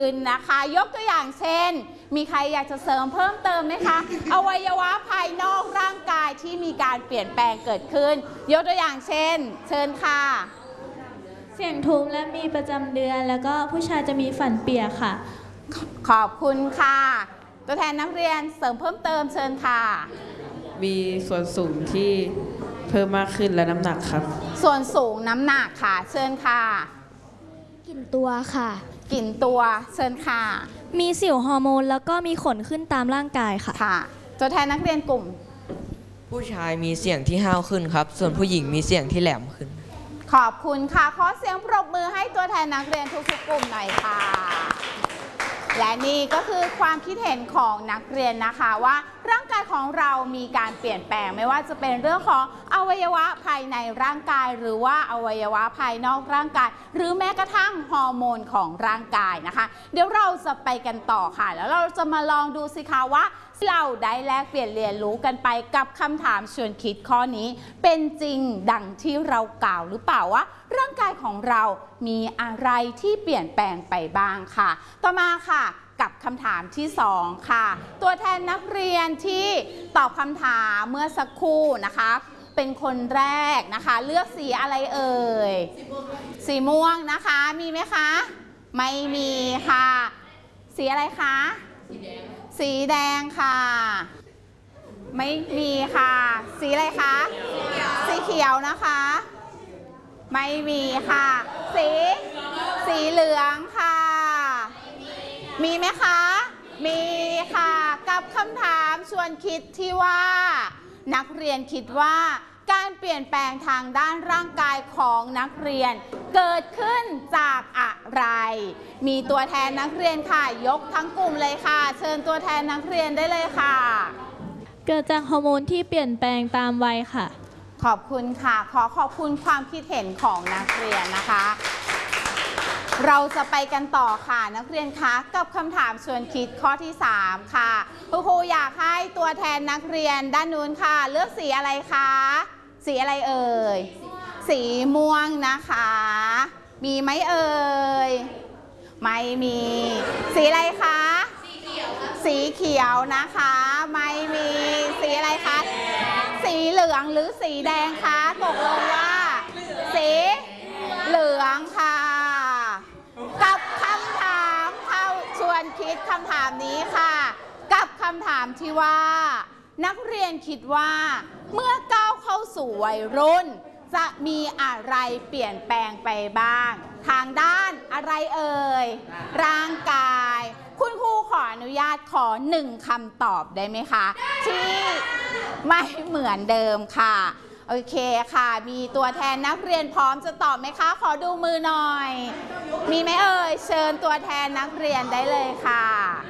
นะคะยกตัวอย่างเช่นมีใครอยากจะเสริมเพิ่มเติมไหมคะอวัยวะภายนอกร่างกายที่มีการเปลี่ยนแปลงเกิดขึ้นยกตัวอย่างเช่นเชิญค่ะเสียงทุ้มและมีประจำเดือนแล้วก็ผู้ชายจะมีฝันเปียกค่ะขอบคุณค่ะตัวแทนนักเรียนเสริมเพิ่มเติมเชิญค่ะมีส่วนสูงที่เพิ่มมากขึ้นและน้ำหนักครับส่วนสูงน้ำหนักค่ะเชิญค่ะกลิ่นตัวค่ะกลิ่นตัวเชิญค่ะมีสิวฮอร์โมนแล้วก็มีขนขึ้นตามร่างกายค่ะค่ะตัวแทนนักเรียนกลุ่มผู้ชายมีเสียงที่ห้าวขึ้นครับส่วนผู้หญิงมีเสียงที่แหลมขึ้นขอบคุณค่ะขอเสียงปรบมือให้ตัวแทนนักเรียนทุกๆกลุ่มหน่อยค่ะและนี่ก็คือความคิดเห็นของนักเรียนนะคะว่าร่างกายของเรามีการเปลี่ยนแปลงไม่ว่าจะเป็นเรื่องของอวัยวะภายในร่างกายหรือว่าอวัยวะภายนอกร่างกายหรือแม้กระทั่งฮอร์โมนของร่างกายนะคะเดี๋ยวเราจะไปกันต่อค่ะแล้วเราจะมาลองดูสิคะว่าเราได้แลกเปลี่ยนเรียนรู้กันไปกับคำถามชวนคิดข้อนี้เป็นจริงดังที่เรากล่าวหรือเปล่าว่าร่างกายของเรามีอะไรที่เปลี่ยนแปลงไปบ้างค่ะต่อมาค่ะกับคำถามที่2ค่ะตัวแทนนักเรียนที่ตอบคำถามเมื่อสักครู่นะคะเป็นคนแรกนะคะเลือกสีอะไรเอ่ยสีม่วงนะคะมีไหมคะไม่มีค่ะสีอะไรคะสีแดงค่ะไม่มีค่ะสีอะไรคะสีเขียวนะคะไม่มีค่ะสีเหลืองค่ะมีไหมคะมีค่ะกับคำถามชวนคิดที่ว่านักเรียนคิดว่าการเปลี่ยนแปลงทางด้านร่างกายของนักเรียนเกิดขึ้นจากอะไรมีตัวแทนนักเรียนค่ะยกทั้งกลุ่มเลยค่ะเชิญตัวแทนนักเรียนได้เลยค่ะเกิดจากฮอร์โมนที่เปลี่ยนแปลงตามวัยค่ะขอบคุณค่ะขอบคุณความคิดเห็นของนักเรียนนะคะเราจะไปกันต่อค่ะนักเรียนคะกับคำถามชวนคิดข้อที่3ค่ะครูอยากให้ตัวแทนนักเรียนด้านนู้นค่ะเลือกสีอะไรคะสีอะไรเอ่ยสีม่วงนะคะมีไหมเอ่ยไม่มีสีอะไรคะสีเขียวนะคะไม่มีสีอะไรคะสีเหลืองหรือสีแดงคะตกลงว่าสีเหลืองค่ะกับคำถามเข้าชวนคิดคำถามนี้ค่ะกับคำถามที่ว่านักเรียนคิดว่าเมื่อก้าวเข้าสู่วัยรุ่นจะมีอะไรเปลี่ยนแปลงไปบ้างทางด้านอะไรเอ่ยร่างกายคุณครูขออนุญาตขอ1คำตอบได้ไหมคะที่ไม่เหมือนเดิมค่ะโอเคค่ะมีตัวแทนนักเรียนพร้อมจะตอบไหมคะขอดูมือหน่อยมีไหมเอ่ยเชิญตัวแทนนักเรียนได้เลยค่ะ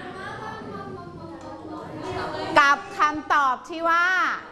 กับคำตอบที่ว่า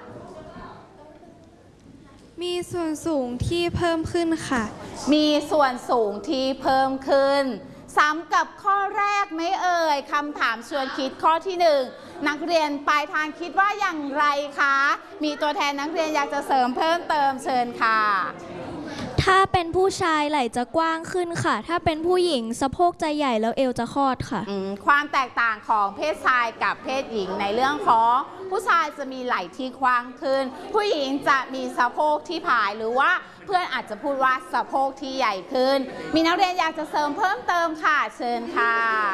มีส่วนสูงที่เพิ่มขึ้นค่ะมีส่วนสูงที่เพิ่มขึ้นซ้ำกับข้อแรกไหมเอ่ยคำถามชวนคิดข้อที่1นักเรียนปลายทางคิดว่าอย่างไรคะมีตัวแทนนักเรียนอยากจะเสริมเพิ่มเติมเชิญค่ะถ้าเป็นผู้ชายไหล่จะกว้างขึ้นค่ะถ้าเป็นผู้หญิงสะโพกจะใหญ่แล้วเอวจะคลอดค่ะความแตกต่างของเพศชายกับเพศหญิงในเรื่องของผู้ชายจะมีไหล่ที่กว้างขึ้นผู้หญิงจะมีสะโพกที่ผายหรือว่าเพื่อนอาจจะพูดว่าสะโพกที่ใหญ่ขึ้นมีนักเรียนอยากจะเสริมเพิ่มเติมค่ะเชิญค่ะ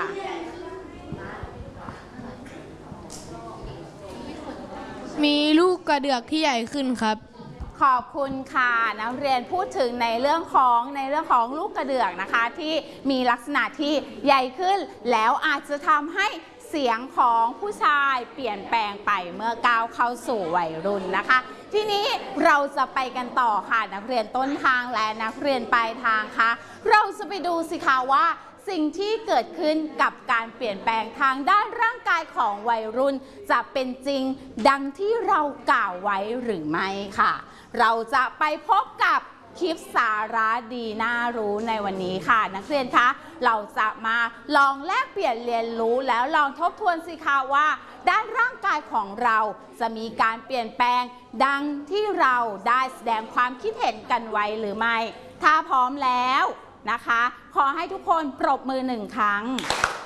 มีลูกกระเดือกที่ใหญ่ขึ้นครับขอบคุณค่ะนักเรียนพูดถึงในเรื่องของลูกกระเดือกนะคะที่มีลักษณะที่ใหญ่ขึ้นแล้วอาจจะทำให้เสียงของผู้ชายเปลี่ยนแปลงไปเมื่อก้าวเข้าสู่วัยรุ่นนะคะทีนี้เราจะไปกันต่อค่ะนักเรียนต้นทางและนักเรียนปลายทางค่ะเราจะไปดูสิคะว่าสิ่งที่เกิดขึ้นกับการเปลี่ยนแปลงทางด้านร่างกายของวัยรุ่นจะเป็นจริงดังที่เรากล่าวไว้หรือไม่ค่ะเราจะไปพบกับคลิปสาระดีน่ารู้ในวันนี้ค่ะนักเรียนคะเราจะมาลองแลกเปลี่ยนเรียนรู้แล้วลองทบทวนสิคะว่าด้านร่างกายของเราจะมีการเปลี่ยนแปลงดังที่เราได้แสดงความคิดเห็นกันไว้หรือไม่ถ้าพร้อมแล้วนะคะขอให้ทุกคนปรบมือ1 ครั้ง